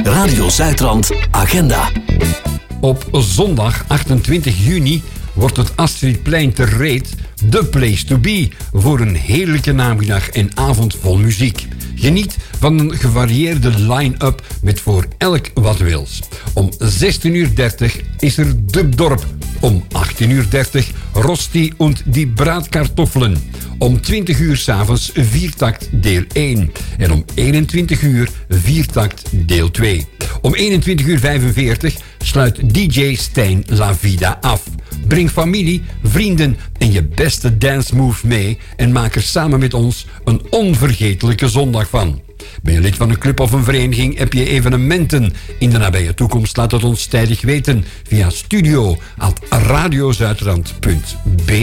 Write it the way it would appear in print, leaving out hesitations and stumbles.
Radio Zuidrand Agenda. Op zondag 28 juni wordt het Astridplein te Reet the place to be voor een heerlijke namiddag en avond vol muziek. Geniet van een gevarieerde line-up met voor elk wat wils. Om 16:30 is er Dubdorp. Om 18:30 Rosti und die Braatkartoffelen. Om 20 uur 's avonds viertakt deel 1. En om 21 uur viertakt deel 2. Om 21:45 sluit DJ Stijn La Vida af. Breng familie, vrienden en je beste dance move mee en maak er samen met ons een onvergetelijke zondag van. Ben je lid van een club of een vereniging? Heb je evenementen in de nabije toekomst? Laat het ons tijdig weten via studio@radiozuidrand.be.